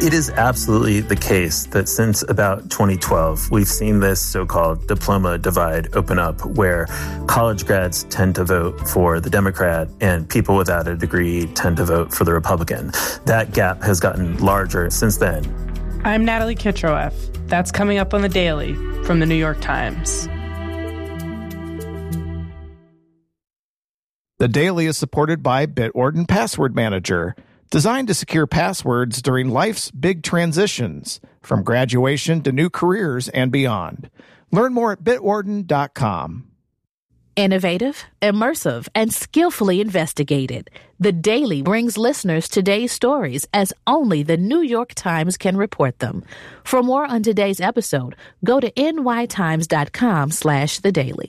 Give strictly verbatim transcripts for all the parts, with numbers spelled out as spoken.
It is absolutely the case that since about twenty twelve, we've seen this so-called diploma divide open up, where college grads tend to vote for the Democrat and people without a degree tend to vote for the Republican. That gap has gotten larger since then. I'm Natalie Kitroeff. That's coming up on The Daily from the New York Times. The Daily is supported by Bitwarden Password Manager, designed to secure passwords during life's big transitions, from graduation to new careers and beyond. Learn more at bitwarden dot com. Innovative, immersive, and skillfully investigated, The Daily brings listeners today's stories as only the New York Times can report them. For more on today's episode, go to nytimes.com slash The Daily.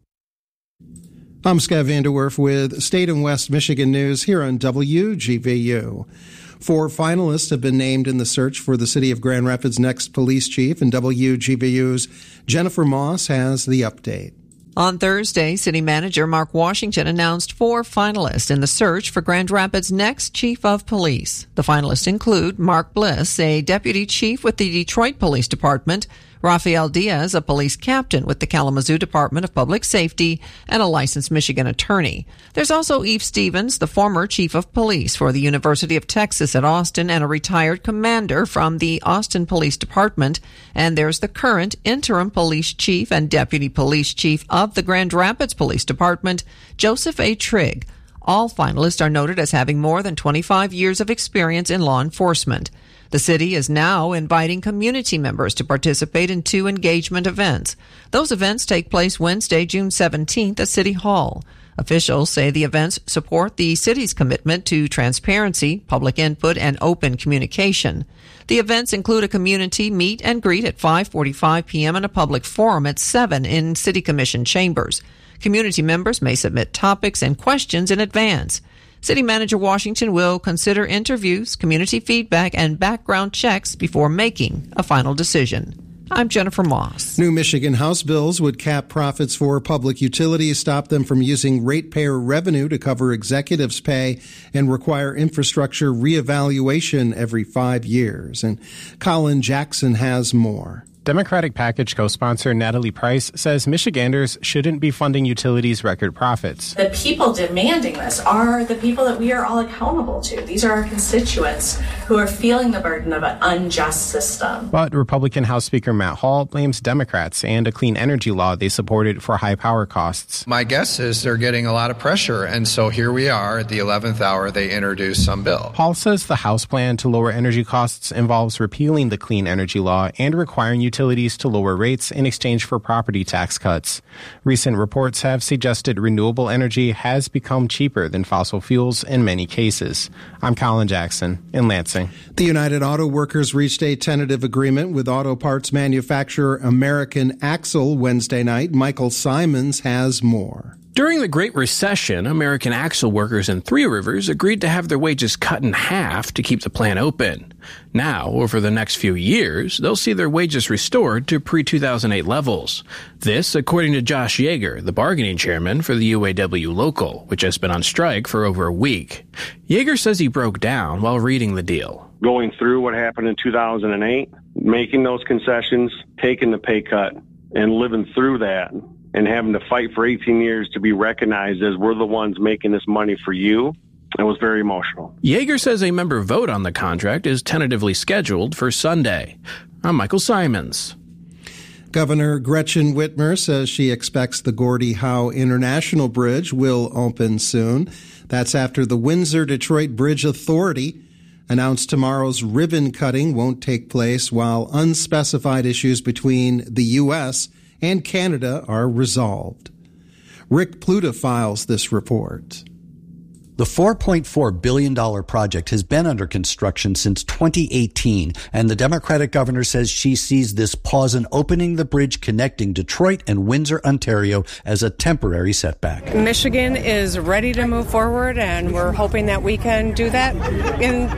I'm Scott Vanderwerf with State and West Michigan News here on W G V U. Four finalists have been named in the search for the city of Grand Rapids' next police chief, and W G V U's Jennifer Moss has the update. On Thursday, City Manager Mark Washington announced four finalists in the search for Grand Rapids' next chief of police. The finalists include Mark Bliss, a deputy chief with the Detroit Police Department, Rafael Diaz, a police captain with the Kalamazoo Department of Public Safety, and a licensed Michigan attorney. There's also Eve Stevens, the former chief of police for the University of Texas at Austin and a retired commander from the Austin Police Department. And there's the current interim police chief and deputy police chief of the Grand Rapids Police Department, Joseph A. Trigg. All finalists are noted as having more than twenty-five years of experience in law enforcement. The city is now inviting community members to participate in two engagement events. Those events take place Wednesday, June seventeenth at City Hall. Officials say the events support the city's commitment to transparency, public input, and open communication. The events include a community meet and greet at five forty-five p.m. and a public forum at seven in City Commission chambers. Community members may submit topics and questions in advance. City Manager Washington will consider interviews, community feedback, and background checks before making a final decision. I'm Jennifer Moss. New Michigan House bills would cap profits for public utilities, stop them from using ratepayer revenue to cover executives' pay, and require infrastructure reevaluation every five years. And Colin Jackson has more. Democratic package co-sponsor Natalie Price says Michiganders shouldn't be funding utilities' record profits. The people demanding this are the people that we are all accountable to. These are our constituents who are feeling the burden of an unjust system. But Republican House Speaker Matt Hall blames Democrats and a clean energy law they supported for high power costs. My guess is they're getting a lot of pressure, and so here we are at the eleventh hour, they introduced some bill. Hall says the House plan to lower energy costs involves repealing the clean energy law and requiring utilities utilities to lower rates in exchange for property tax cuts. Recent reports have suggested renewable energy has become cheaper than fossil fuels in many cases. I'm Colin Jackson in Lansing. The United Auto Workers reached a tentative agreement with auto parts manufacturer American Axle Wednesday night. Michael Simons has more. During the Great Recession, American Axle workers in Three Rivers agreed to have their wages cut in half to keep the plant open. Now, over the next few years, they'll see their wages restored to pre two thousand eight levels. This, according to Josh Yeager, the bargaining chairman for the U A W local, which has been on strike for over a week. Yeager says he broke down while reading the deal. Going through what happened in two thousand eight, making those concessions, taking the pay cut, and living through that, and having to fight for eighteen years to be recognized as we're the ones making this money for you, it was very emotional. Yeager says a member vote on the contract is tentatively scheduled for Sunday. I'm Michael Simons. Governor Gretchen Whitmer says she expects the Gordie Howe International Bridge will open soon. That's after the Windsor-Detroit Bridge Authority announced tomorrow's ribbon cutting won't take place while unspecified issues between the U S and Canada are resolved. Rick Pluta files this report. The four point four billion dollars project has been under construction since twenty eighteen, and the Democratic governor says she sees this pause in opening the bridge connecting Detroit and Windsor, Ontario, as a temporary setback. Michigan is ready to move forward, and we're hoping that we can do that in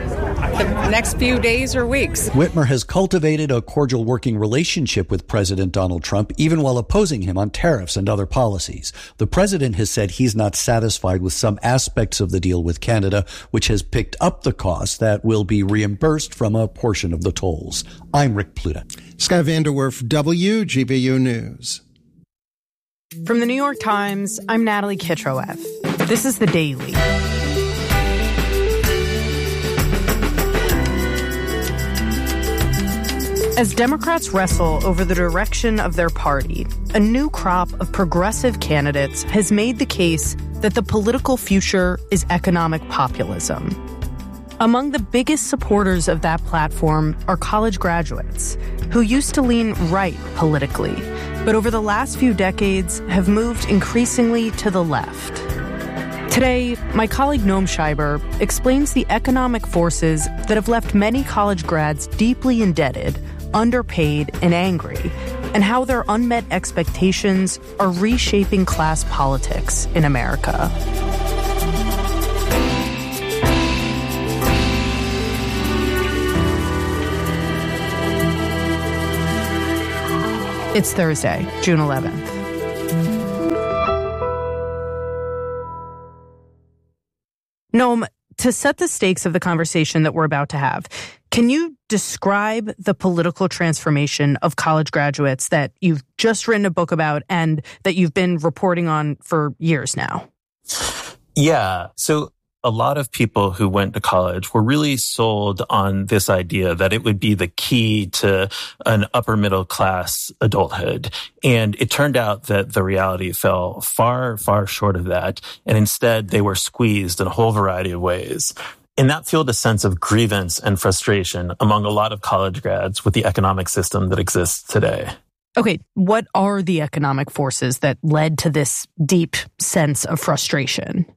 the next few days or weeks. Whitmer has cultivated a cordial working relationship with President Donald Trump, even while opposing him on tariffs and other policies. The president has said he's not satisfied with some aspects of the deal with Canada, which has picked up the costs that will be reimbursed from a portion of the tolls. I'm Rick Pluta. Sky Vanderwerf, W G B U News. From the New York Times, I'm Natalie Kitroeff. This is The Daily. As Democrats wrestle over the direction of their party, a new crop of progressive candidates has made the case that the political future is economic populism. Among the biggest supporters of that platform are college graduates who used to lean right politically, but over the last few decades have moved increasingly to the left. Today, my colleague Noam Scheiber explains the economic forces that have left many college grads deeply indebted, underpaid, and angry, and how their unmet expectations are reshaping class politics in America. It's Thursday, June eleventh. Noam, to set the stakes of the conversation that we're about to have, can you describe the political transformation of college graduates that you've just written a book about and that you've been reporting on for years now? Yeah. So a lot of people who went to college were really sold on this idea that it would be the key to an upper middle class adulthood. And it turned out that the reality fell far, far short of that. And instead, they were squeezed in a whole variety of ways. And that fueled a sense of grievance and frustration among a lot of college grads with the economic system that exists today. Okay, what are the economic forces that led to this deep sense of frustration?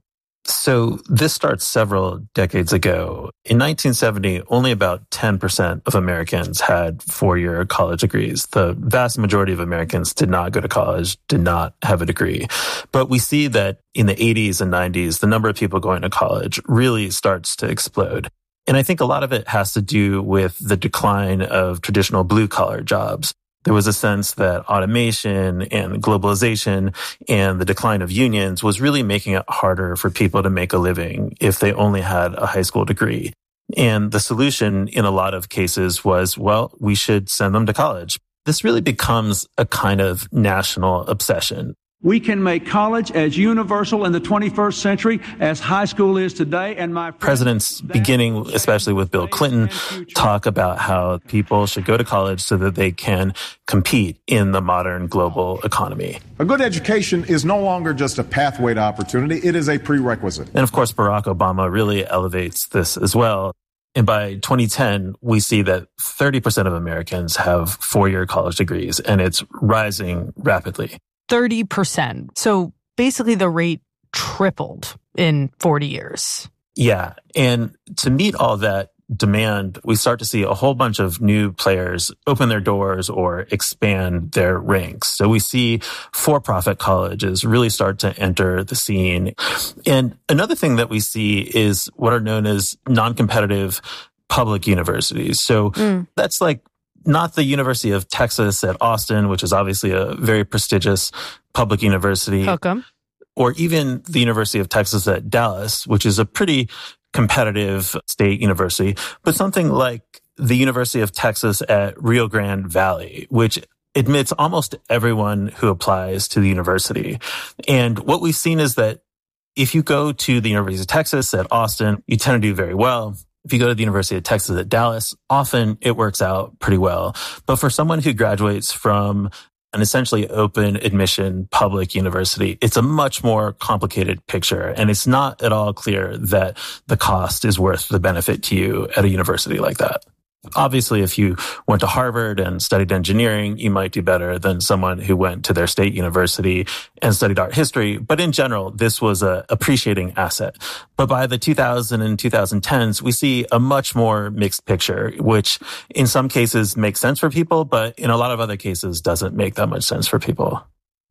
So this starts several decades ago. In nineteen seventy, only about ten percent of Americans had four-year college degrees. The vast majority of Americans did not go to college, did not have a degree. But we see that in the eighties and nineties, the number of people going to college really starts to explode. And I think a lot of it has to do with the decline of traditional blue-collar jobs. There was a sense that automation and globalization and the decline of unions was really making it harder for people to make a living if they only had a high school degree. And the solution in a lot of cases was, well, we should send them to college. This really becomes a kind of national obsession. We can make college as universal in the twenty-first century as high school is today. And my presidents, beginning especially with Bill Clinton, talk about how people should go to college so that they can compete in the modern global economy. A good education is no longer just a pathway to opportunity. It is a prerequisite. And of course, Barack Obama really elevates this as well. And by twenty ten, we see that thirty percent of Americans have four-year college degrees, and it's rising rapidly. thirty percent. So basically the rate tripled in forty years. Yeah. And to meet all that demand, we start to see a whole bunch of new players open their doors or expand their ranks. So we see for-profit colleges really start to enter the scene. And another thing that we see is what are known as non-competitive public universities. So mm. that's like not the University of Texas at Austin, which is obviously a very prestigious public university. Welcome. Or even the University of Texas at Dallas, which is a pretty competitive state university, but something like the University of Texas at Rio Grande Valley, which admits almost everyone who applies to the university. And what we've seen is that if you go to the University of Texas at Austin, you tend to do very well. If you go to the University of Texas at Dallas, often it works out pretty well. But for someone who graduates from an essentially open admission public university, it's a much more complicated picture. And it's not at all clear that the cost is worth the benefit to you at a university like that. Obviously, if you went to Harvard and studied engineering, you might do better than someone who went to their state university and studied art history. But in general, this was a appreciating asset. But by the two thousand and twenty tens, we see a much more mixed picture, which in some cases makes sense for people, but in a lot of other cases doesn't make that much sense for people.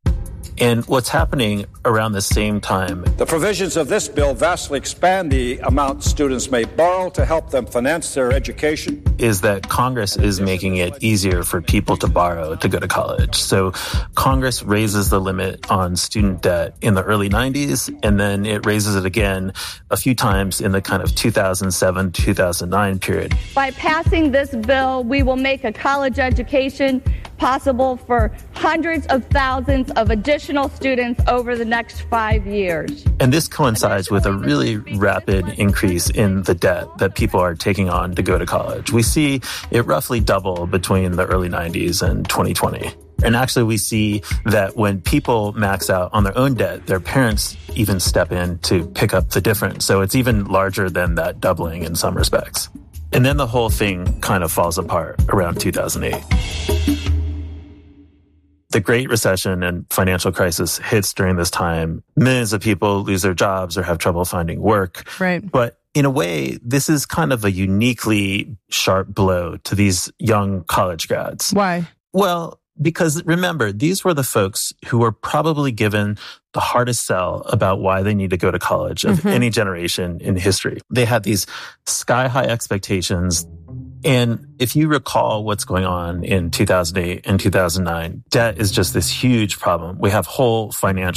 And what's happening around the same time, the provisions of this bill vastly expand the amount students may borrow to help them finance their education, is that Congress is making it easier for people to borrow to go to college. So Congress raises the limit on student debt in the early nineties, and then it raises it again a few times in the kind of two thousand seven, two thousand nine period. By passing this bill, we will make a college education possible for hundreds of thousands of additional students over the next five years. And this coincides with a really rapid increase in the debt that people are taking on to go to college. We see it roughly double between the early nineties and twenty twenty. And actually, we see that when people max out on their own debt, their parents even step in to pick up the difference. So it's even larger than that doubling in some respects. And then the whole thing kind of falls apart around two thousand eight. The Great Recession and financial crisis hits during this time. Millions of people lose their jobs or have trouble finding work. Right. But in a way, this is kind of a uniquely sharp blow to these young college grads. Why? Well, because remember, these were the folks who were probably given the hardest sell about why they need to go to college of mm-hmm. any generation in history. They had these sky-high expectations. And if you recall what's going on in two thousand eight and two thousand nine, debt is just this huge problem. We have whole financial